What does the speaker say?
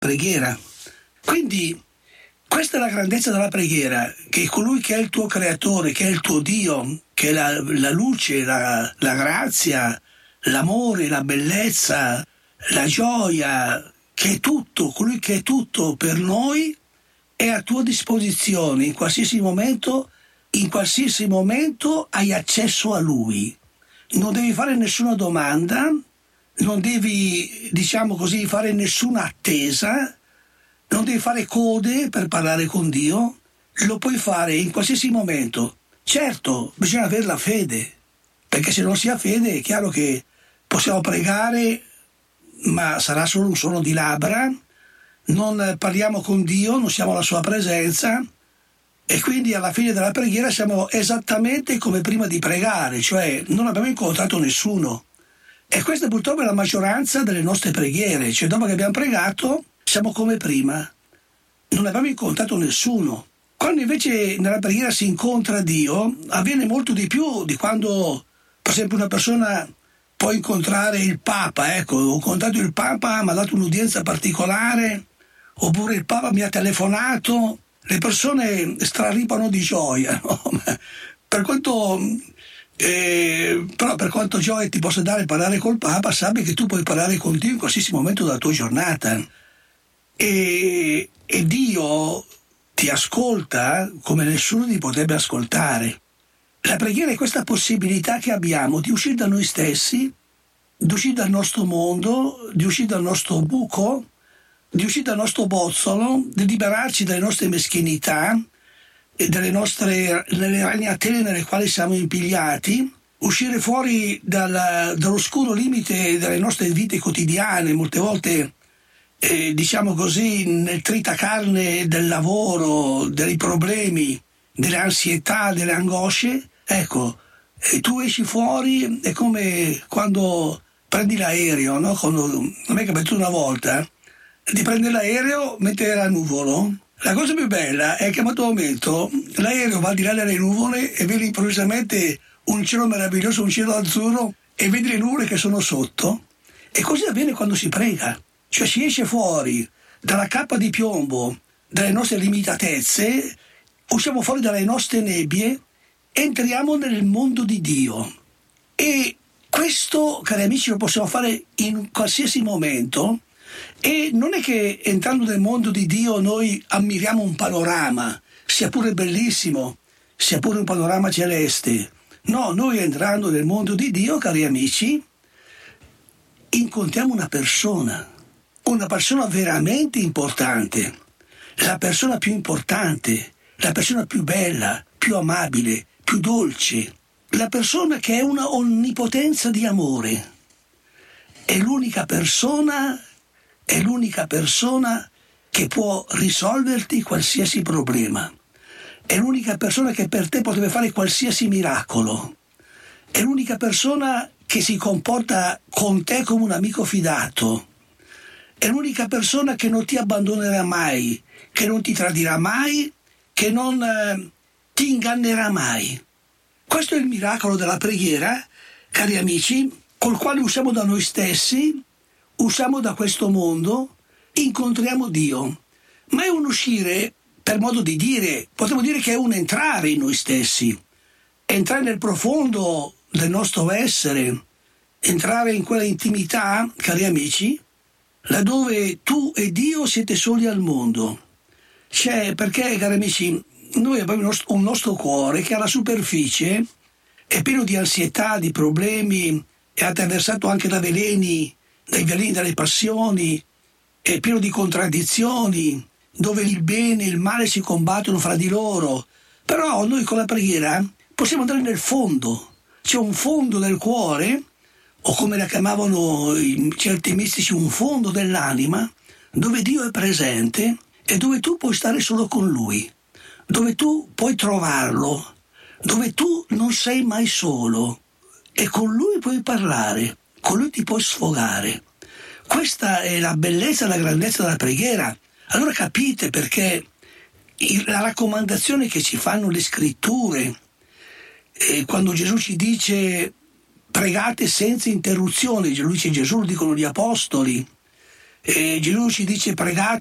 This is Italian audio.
preghiera. Quindi questa è la grandezza della preghiera, che colui che è il tuo creatore, che è il tuo Dio, che è la luce, la grazia, l'amore, la bellezza, la gioia, che è tutto, colui che è tutto per noi, è a tua disposizione in qualsiasi momento hai accesso a Lui. Non devi fare nessuna domanda, non devi, diciamo così, fare nessuna attesa, non devi fare code per parlare con Dio, lo puoi fare in qualsiasi momento. Certo, bisogna avere la fede, perché se non si ha fede è chiaro che possiamo pregare, ma sarà solo un suono di labbra, non parliamo con Dio, non siamo alla sua presenza, e quindi alla fine della preghiera siamo esattamente come prima di pregare, cioè non abbiamo incontrato nessuno. E questa purtroppo è la maggioranza delle nostre preghiere, cioè dopo che abbiamo pregato siamo come prima, non abbiamo incontrato nessuno. Quando invece nella preghiera si incontra Dio, avviene molto di più di quando, per esempio, una persona può incontrare il Papa. Ecco, ho incontrato il Papa, mi ha dato un'udienza particolare, oppure il Papa mi ha telefonato. Le persone straripano di gioia, no? Però per quanto gioia ti possa dare parlare col Papa, sappi che tu puoi parlare con Dio in qualsiasi momento della tua giornata. E Dio ti ascolta come nessuno ti potrebbe ascoltare. La preghiera è questa possibilità che abbiamo di uscire da noi stessi, di uscire dal nostro mondo, di uscire dal nostro buco, di uscire dal nostro bozzolo, di liberarci dalle nostre meschinità e delle ragnatele nelle quali siamo impigliati, uscire fuori dall'oscuro limite delle nostre vite quotidiane, molte volte diciamo così, nel tritacarne del lavoro, dei problemi, delle ansietà, delle angosce. Ecco, tu esci fuori, è come quando prendi l'aereo, no? A me è capitato una volta di prendere l'aereo mentre era nuvolo. La cosa più bella è che a un certo momento l'aereo va al di là delle nuvole e vedi improvvisamente un cielo meraviglioso, un cielo azzurro, e vedi le nuvole che sono sotto. E così avviene quando si prega. Cioè si esce fuori dalla cappa di piombo, dalle nostre limitatezze, usciamo fuori dalle nostre nebbie, entriamo nel mondo di Dio. E questo, cari amici, lo possiamo fare in qualsiasi momento, e non è che entrando nel mondo di Dio noi ammiriamo un panorama, sia pure bellissimo, sia pure un panorama celeste. No, noi entrando nel mondo di Dio, cari amici, incontriamo una persona veramente importante, la persona più importante, la persona più bella, più amabile, più dolce, la persona che è una onnipotenza di amore. È l'unica persona che può risolverti qualsiasi problema. È l'unica persona che per te potrebbe fare qualsiasi miracolo. È l'unica persona che si comporta con te come un amico fidato. È l'unica persona che non ti abbandonerà mai, che non ti tradirà mai, che non ti ingannerà mai. Questo è il miracolo della preghiera, cari amici, col quale usciamo da noi stessi, usciamo da questo mondo, incontriamo Dio. Ma è un uscire, per modo di dire, potremmo dire che è un entrare in noi stessi, entrare nel profondo del nostro essere, entrare in quella intimità, cari amici, laddove tu e Dio siete soli al mondo. Perché, cari amici, noi abbiamo un nostro cuore che alla superficie è pieno di ansietà, di problemi, è attraversato anche dai veleni, dalle passioni, è pieno di contraddizioni, dove il bene e il male si combattono fra di loro. Però noi con la preghiera possiamo andare nel fondo. C'è un fondo del cuore, o come la chiamavano certi mistici, un fondo dell'anima, dove Dio è presente e dove tu puoi stare solo con Lui, dove tu puoi trovarlo, dove tu non sei mai solo e con Lui puoi parlare, con Lui ti puoi sfogare. Questa è la bellezza e la grandezza della preghiera. Allora capite perché la raccomandazione che ci fanno le scritture, quando Gesù ci dice pregate senza interruzione, Gesù lo dicono gli apostoli, Gesù ci dice pregate